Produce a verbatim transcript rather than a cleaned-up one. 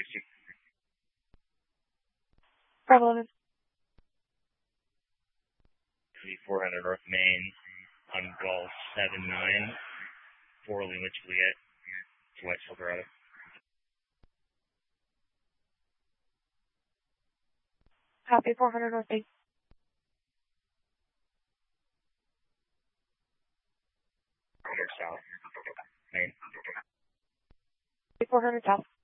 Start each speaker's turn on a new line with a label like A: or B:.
A: sixty.
B: Bravo eleven.
A: four hundred North Main on Golf seven nine, four Lima Juliet, White Silverado.
B: Copy four hundred North Main.
A: four hundred South, Main.
B: four hundred South.